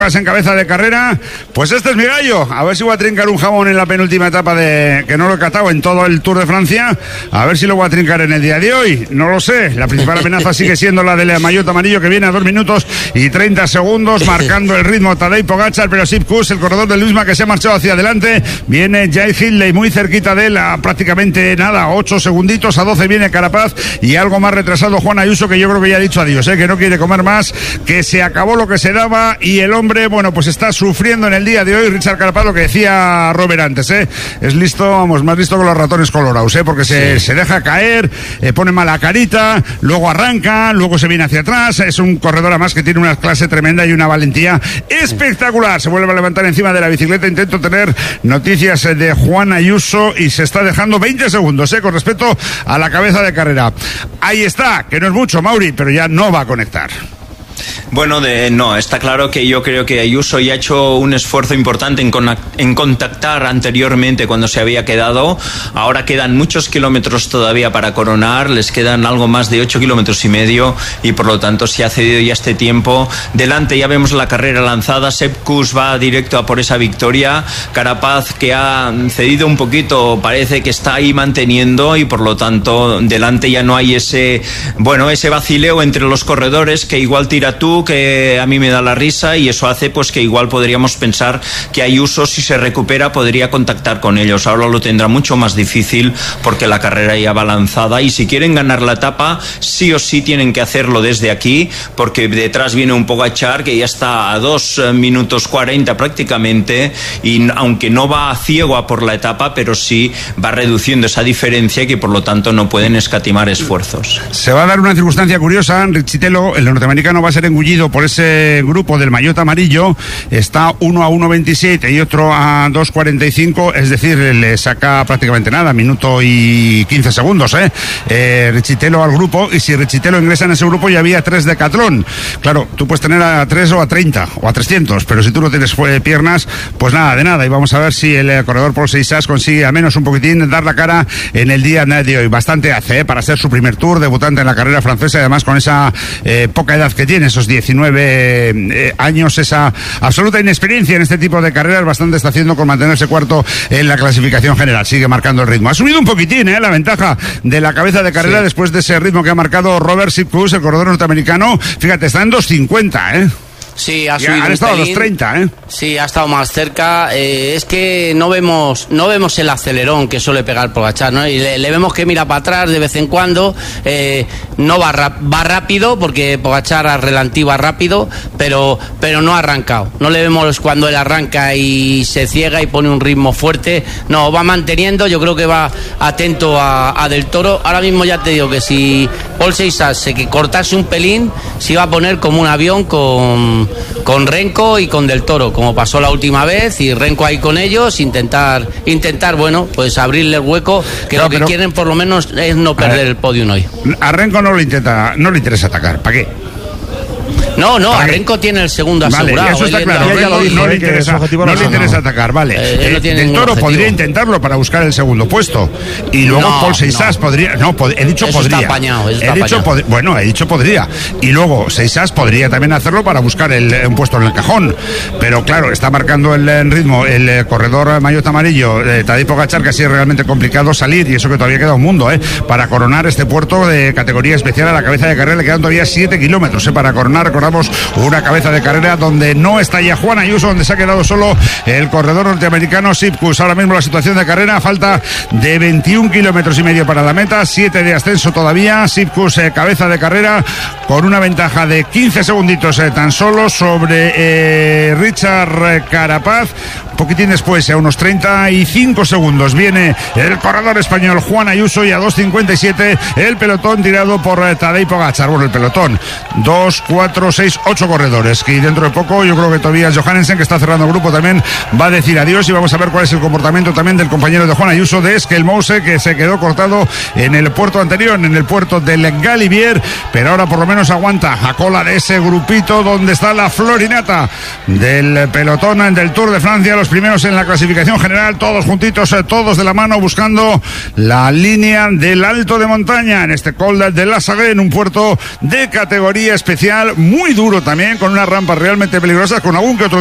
En cabeza de carrera, pues este es mi gallo. A ver si voy a trincar un jamón en la penúltima etapa que no lo he catado en todo el Tour de Francia. A ver si lo voy a trincar en el día de hoy. No lo sé. La principal amenaza sigue siendo la del maillot amarillo, que viene a 2 minutos y 30 segundos, marcando el ritmo Tadej Pogačar, pero Sepp Kuss, el corredor del Luisma, que se ha marchado hacia adelante. Viene Jai Hindley muy cerquita de él, a prácticamente nada, 8 segunditos, a 12 viene Carapaz y algo más retrasado Juan Ayuso, que yo creo que ya ha dicho adiós, que no quiere comer más, que se acabó lo que se daba y el hombre, bueno, pues está sufriendo en el día de hoy. Richard Carapaz, lo que decía Robert antes, es listo, vamos, más listo que los ratones colorados, porque se deja caer, pone mala carita, luego arranca, luego se viene hacia atrás. Es un corredor además que tiene una clase tremenda y una valentía espectacular. Se vuelve a levantar encima de la bicicleta. Intento tener noticias de Juan Ayuso y se está dejando 20 segundos con respecto a la cabeza de carrera. Ahí está, que no es mucho, Mauri, pero ya no va a conectar. Bueno, no, está claro que yo creo que Ayuso ya ha hecho un esfuerzo importante en contactar anteriormente cuando se había quedado. Ahora quedan muchos kilómetros todavía para coronar, les quedan algo más de 8 kilómetros y medio y por lo tanto se ha cedido ya este tiempo. Delante ya vemos la carrera lanzada, Sepp Kuss va directo a por esa victoria. Carapaz, que ha cedido un poquito, parece que está ahí manteniendo y por lo tanto delante ya no hay ese vacileo entre los corredores, que igual tira tú, que a mí me da la risa, y eso hace pues que igual podríamos pensar que Ayuso, si se recupera, podría contactar con ellos. Ahora lo tendrá mucho más difícil porque la carrera ya va lanzada y si quieren ganar la etapa sí o sí tienen que hacerlo desde aquí, porque detrás viene un Pogačar que ya está a 2 minutos 40 prácticamente, y aunque no va ciego a por la etapa, pero sí va reduciendo esa diferencia, que por lo tanto no pueden escatimar esfuerzos. Se va a dar una circunstancia curiosa. Richitelo, el norteamericano, va a ser engullido por ese grupo del maillot amarillo. Está uno a 1.27 y otro a 2.45, es decir, le saca prácticamente nada, minuto y 15 segundos, Richitelo al grupo, y si Richitelo ingresa en ese grupo ya había 3 Decathlon. Claro, tú puedes tener a 3 o a 30 o a 300, pero si tú no tienes piernas, pues nada de nada. Y vamos a ver si el corredor Paul Seixas consigue al menos un poquitín dar la cara en el día de hoy. Bastante hace, para ser su primer Tour, debutante en la carrera francesa, y además con esa poca edad que tiene, esos 19 años, esa absoluta inexperiencia en este tipo de carreras. Bastante está haciendo con mantenerse cuarto en la clasificación general. Sigue marcando el ritmo. Ha subido un poquitín la ventaja de la cabeza de carrera, después de ese ritmo que ha marcado Robert Sepp Kuss, el corredor norteamericano. Fíjate, está en 2.50, Sí, ha subido. Han estado a 2.30, Sí, ha estado más cerca. Es que no vemos el acelerón que suele pegar Pogačar, ¿no? Y le vemos que mira para atrás de vez en cuando. No va rápido, porque Pogačar al ralentí va rápido, pero no ha arrancado. No le vemos cuando él arranca y se ciega y pone un ritmo fuerte. No, va manteniendo. Yo creo que va atento a Del Toro. Ahora mismo ya te digo que si Paul Seixas se cortase un pelín, se iba a poner como un avión con Renko y con Del Toro, como pasó la última vez, y Renko ahí con ellos, intentar bueno, pues abrirle el hueco, que lo que quieren por lo menos es no perder el podio hoy. A Renko no le interesa atacar, ¿para qué? No, a Renko tiene el segundo asegurado. Eso está claro. No le interesa atacar, vale. Del Toro podría intentarlo para buscar el segundo puesto. Y luego Paul Seixas podría. No, he dicho eso podría. Está apañado, he dicho podría. Y luego Seixas podría también hacerlo para buscar un puesto en el cajón. Pero claro, está marcando el ritmo el corredor maillot amarillo, Tadej Pogačar, que así es realmente complicado salir. Y eso que todavía queda un mundo, para coronar este puerto de categoría especial a la cabeza de carrera. Le quedan todavía 7 kilómetros, para coronar. Recordamos una cabeza de carrera donde no está ya Juan Ayuso, donde se ha quedado solo el corredor norteamericano Sepp Kuss. Ahora mismo la situación de carrera, falta de 21 kilómetros y medio para la meta, 7 de ascenso todavía. Sepp Kuss, cabeza de carrera, con una ventaja de 15 segunditos tan solo sobre Richard Carapaz. Un poquitín después, a unos 35 segundos, viene el corredor español Juan Ayuso, y a 2.57 el pelotón tirado por Tadej Pogačar. Bueno, el pelotón, 2, 4, 6, 8 corredores, que dentro de poco yo creo que Tobias Johannesen, que está cerrando el grupo, también va a decir adiós, y vamos a ver cuál es el comportamiento también del compañero de Juan Ayuso, de Eskel Mose, que se quedó cortado en el puerto anterior, en el puerto del Galibier, pero ahora por lo menos aguanta a cola de ese grupito donde está la florinata del pelotón del Tour de Francia, los primeros en la clasificación general, todos juntitos, todos de la mano, buscando la línea del alto de montaña en este Col de la Sagué, en un puerto de categoría especial, muy duro también, con unas rampas realmente peligrosas, con algún que otro